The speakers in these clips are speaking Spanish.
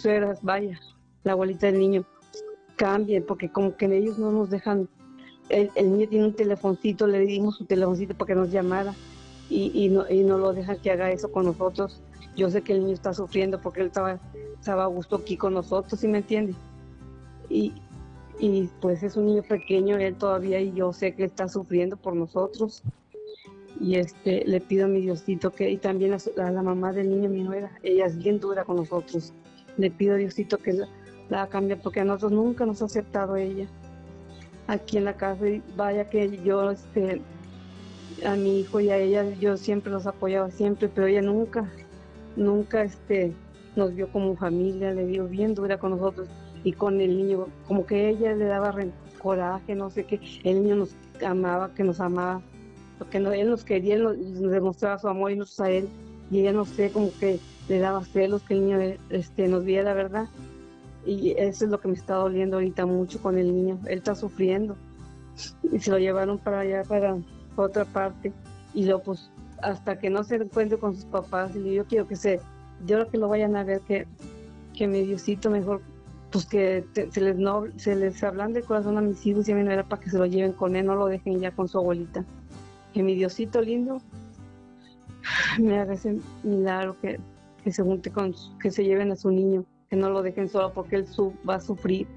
suegras, vaya, la abuelita del niño, cambien, porque como que ellos no nos dejan. El niño tiene un telefoncito, le dimos su telefoncito para que nos llamara y no lo dejan que haga eso con nosotros. Yo sé que el niño está sufriendo porque él estaba a gusto aquí con nosotros, ¿sí me entiende? Y, y pues es un niño pequeño, él todavía, y yo sé que está sufriendo por nosotros. Y le pido a mi Diosito y también a la mamá del niño, mi nuera, ella es bien dura con nosotros. Le pido a Diosito que la cambie porque a nosotros nunca nos ha aceptado ella aquí en la casa. Y vaya que yo, a mi hijo y a ella, yo siempre los apoyaba siempre, pero ella nunca, nos vio como familia, le dio bien dura con nosotros y con el niño, como que ella le daba coraje, no sé qué, el niño nos amaba, que nos amaba, porque no, él nos quería, él nos demostraba su amor y nosotros a él, y ella, no sé, como que le daba celos que el niño, nos viera la verdad, y eso es lo que me está doliendo ahorita mucho con el niño. Él está sufriendo y se lo llevaron para allá, para otra parte, y luego pues hasta que no se encuentre con sus papás, y yo quiero yo que lo vayan a ver, que mi Diosito mejor, pues que se les ablande el corazón a mis hijos y a mi nuera para que se lo lleven con él, no lo dejen ya con su abuelita. Que mi Diosito lindo me haga ese milagro, que se junte que se lleven a su niño, que no lo dejen solo porque él va a sufrir.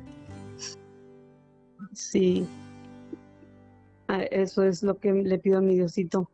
Sí, eso es lo que le pido a mi Diosito.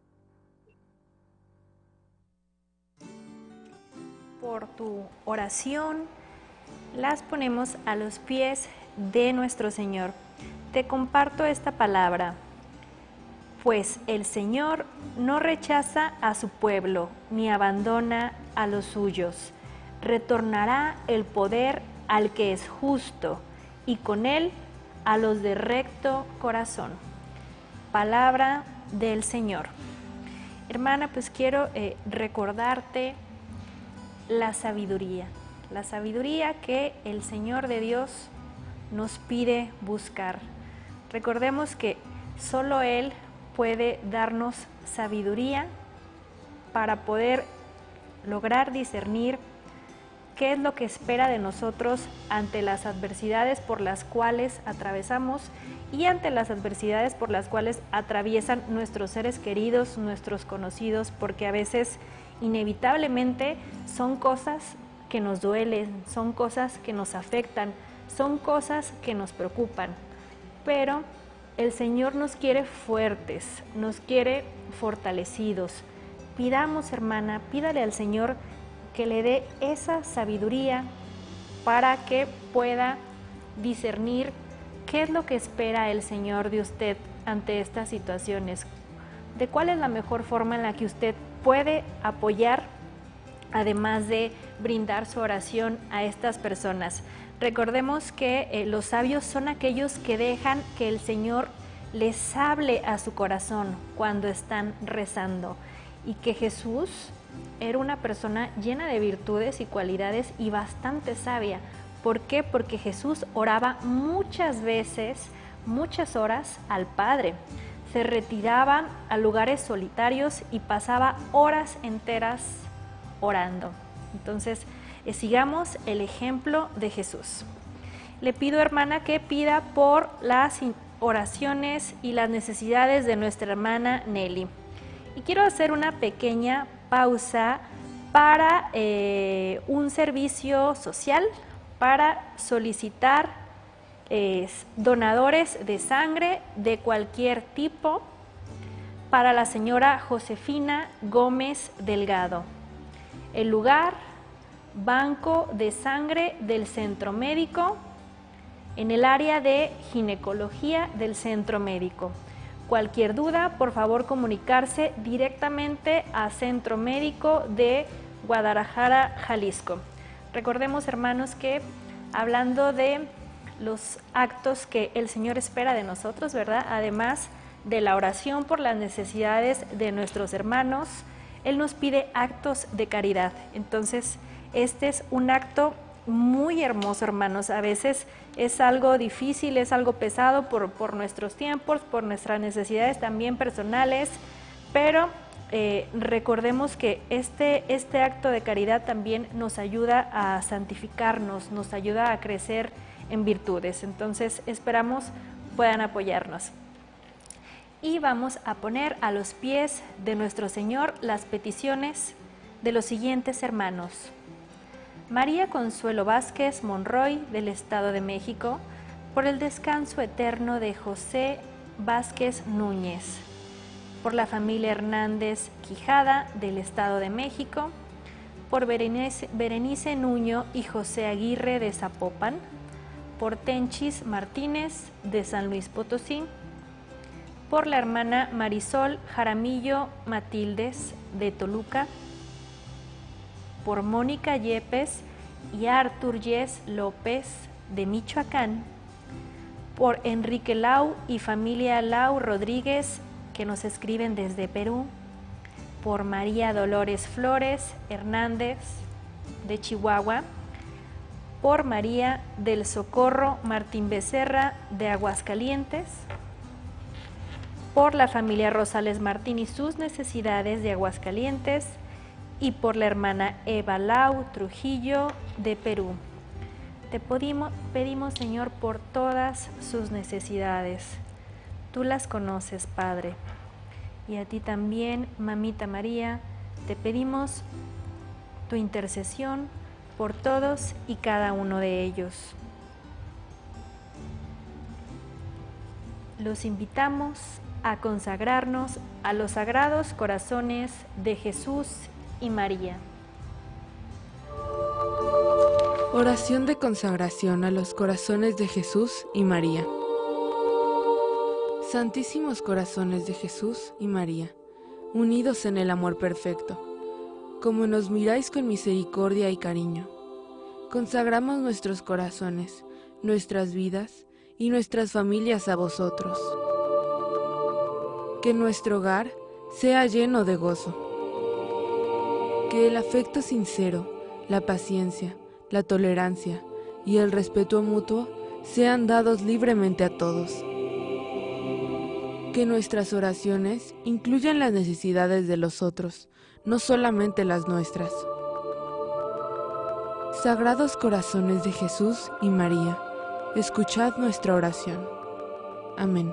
Por tu oración, las ponemos a los pies de nuestro Señor. Te comparto esta palabra. Pues el Señor no rechaza a su pueblo, ni abandona a los suyos. Retornará el poder al que es justo, y con él a los de recto corazón. Palabra del Señor. Hermana, pues quiero recordarte la sabiduría que el Señor de Dios nos pide buscar. Recordemos que solo Él puede darnos sabiduría para poder lograr discernir qué es lo que espera de nosotros ante las adversidades por las cuales atravesamos y ante las adversidades por las cuales atraviesan nuestros seres queridos, nuestros conocidos, porque a veces inevitablemente son cosas que nos duelen, son cosas que nos afectan, son cosas que nos preocupan, pero el Señor nos quiere fuertes, nos quiere fortalecidos. Pidamos, hermana, pídale al Señor que le dé esa sabiduría para que pueda discernir qué es lo que espera el Señor de usted ante estas situaciones, de cuál es la mejor forma en la que usted puede apoyar, además de brindar su oración a estas personas. Recordemos que los sabios son aquellos que dejan que el Señor les hable a su corazón cuando están rezando, y que Jesús era una persona llena de virtudes y cualidades y bastante sabia. ¿Por qué? Porque Jesús oraba muchas veces, muchas horas al Padre. Se retiraba a lugares solitarios y pasaba horas enteras orando. Entonces, sigamos el ejemplo de Jesús. Le pido, hermana, que pida por las oraciones y las necesidades de nuestra hermana Nelly. Y quiero hacer una pequeña pausa para un servicio social, para solicitar donadores de sangre de cualquier tipo para la señora Josefina Gómez Delgado. El lugar: Banco de Sangre del Centro Médico, en el área de ginecología del Centro Médico. Cualquier duda, por favor comunicarse directamente a Centro Médico de Guadalajara, Jalisco. Recordemos, hermanos, que hablando de los actos que el Señor espera de nosotros, ¿verdad? Además de la oración por las necesidades de nuestros hermanos, Él nos pide actos de caridad. Entonces, este es un acto muy hermoso, hermanos. A veces es algo difícil, es algo pesado por nuestros tiempos, por nuestras necesidades también personales, pero recordemos que este acto de caridad también nos ayuda a santificarnos, nos ayuda a crecer en virtudes. Entonces esperamos puedan apoyarnos. Y vamos a poner a los pies de nuestro Señor las peticiones de los siguientes hermanos. María Consuelo Vázquez Monroy, del Estado de México, por el descanso eterno de José Vázquez Núñez, por la familia Hernández Quijada, del Estado de México, por Berenice Nuño y José Aguirre de Zapopan, por Tenchis Martínez de San Luis Potosí, por la hermana Marisol Jaramillo Matildes de Toluca, por Mónica Yepes y Artur Yes López de Michoacán, por Enrique Lau y familia Lau Rodríguez, que nos escriben desde Perú, por María Dolores Flores Hernández de Chihuahua, por María del Socorro Martín Becerra de Aguascalientes, por la familia Rosales Martín y sus necesidades de Aguascalientes, y por la hermana Eva Lau Trujillo de Perú. Te pedimos, Señor, por todas sus necesidades. Tú las conoces, Padre. Y a ti también, Mamita María, te pedimos tu intercesión por todos y cada uno de ellos. Los invitamos a consagrarnos a los sagrados corazones de Jesús y María. Oración de consagración a los corazones de Jesús y María. Santísimos corazones de Jesús y María, unidos en el amor perfecto, como nos miráis con misericordia y cariño, consagramos nuestros corazones, nuestras vidas y nuestras familias a vosotros. Que nuestro hogar sea lleno de gozo. Que el afecto sincero, la paciencia, la tolerancia y el respeto mutuo sean dados libremente a todos. Que nuestras oraciones incluyan las necesidades de los otros, no solamente las nuestras. Sagrados corazones de Jesús y María, escuchad nuestra oración. Amén.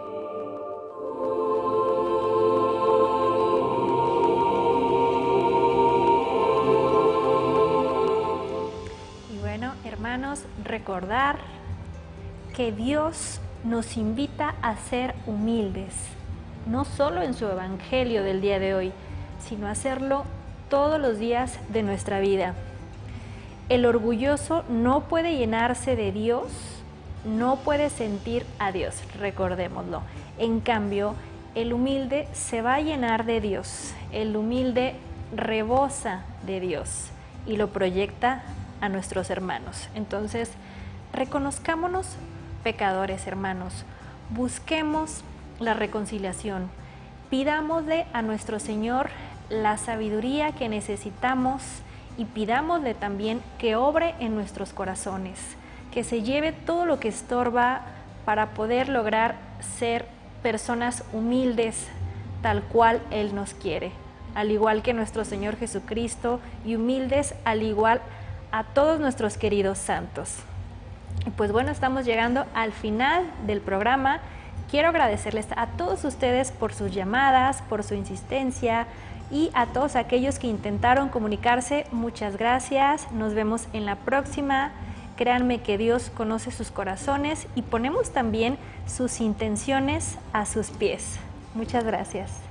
Hermanos, recordar que Dios nos invita a ser humildes, no solo en su evangelio del día de hoy, sino a hacerlo todos los días de nuestra vida. El orgulloso no puede llenarse de Dios, no puede sentir a Dios, recordémoslo. En cambio, el humilde se va a llenar de Dios, el humilde rebosa de Dios y lo proyecta a nuestros hermanos. Entonces, reconozcámonos pecadores, hermanos, busquemos la reconciliación, pidámosle a nuestro Señor la sabiduría que necesitamos y pidámosle también que obre en nuestros corazones, que se lleve todo lo que estorba para poder lograr ser personas humildes tal cual Él nos quiere, al igual que nuestro Señor Jesucristo, y humildes al igual a todos nuestros queridos santos. Y pues bueno, estamos llegando al final del programa. Quiero agradecerles a todos ustedes por sus llamadas, por su insistencia, y a todos aquellos que intentaron comunicarse, muchas gracias. Nos vemos en la próxima. Créanme que Dios conoce sus corazones y ponemos también sus intenciones a sus pies. Muchas gracias.